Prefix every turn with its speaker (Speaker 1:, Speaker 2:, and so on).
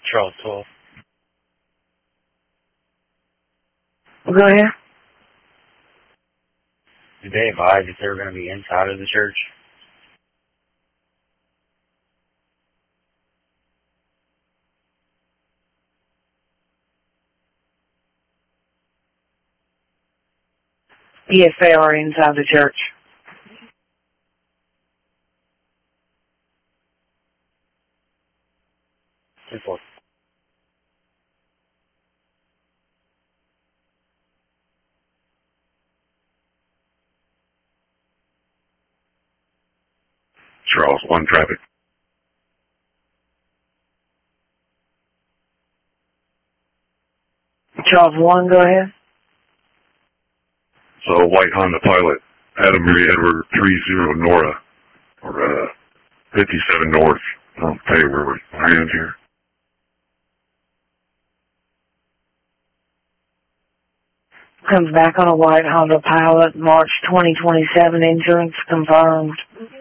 Speaker 1: Charles 12.
Speaker 2: Go ahead.
Speaker 1: Did they advise if they were going to be inside of the church?
Speaker 2: Yes, they are inside the church.
Speaker 1: Simple.
Speaker 3: Charles 1 traffic.
Speaker 2: Charles 1, go ahead.
Speaker 3: So white Honda Pilot, Adam Marie Edward 30 Nora, or 57 North. I'll tell you where we're hands here.
Speaker 2: Comes back on a white Honda Pilot, March 2027, insurance confirmed.